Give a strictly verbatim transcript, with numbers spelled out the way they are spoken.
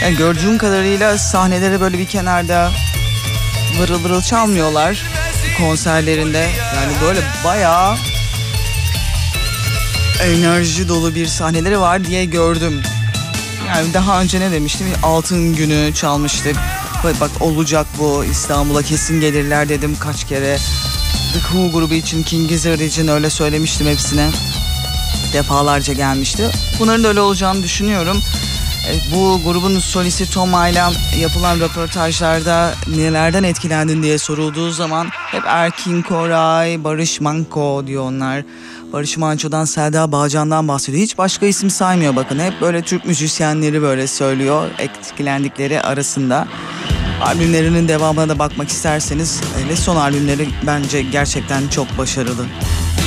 Yani gördüğüm kadarıyla sahneleri böyle bir kenarda vırıl vırıl çalmıyorlar konserlerinde. Yani böyle bayağı enerji dolu bir sahneleri var diye gördüm. Yani daha önce ne demiştim? Altın Günü çalmıştık. Bak olacak bu, İstanbul'a kesin gelirler dedim kaç kere. The Who grubu için, King Gizzard için öyle söylemiştim hepsine. Defalarca gelmişti. Bunların da öyle olacağını düşünüyorum. Bu grubun solisti Toma ile yapılan röportajlarda nelerden etkilendin diye sorulduğu zaman hep Erkin Koray, Barış Manço diyor onlar. Barış Manço'dan, Selda Bağcan'dan bahsediyor. Hiç başka isim saymıyor bakın. Hep böyle Türk müzisyenleri böyle söylüyor etkilendikleri arasında. Albümlerinin devamına da bakmak isterseniz ve son albümleri bence gerçekten çok başarılı.